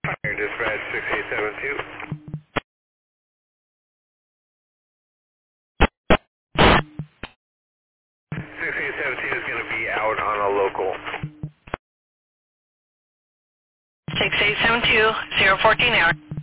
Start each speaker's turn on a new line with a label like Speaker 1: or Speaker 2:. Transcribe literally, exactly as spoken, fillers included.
Speaker 1: Fire dispatch six eight seven two. six eight seven two is going to be out on a local.
Speaker 2: six eight seven two, zero one four hour.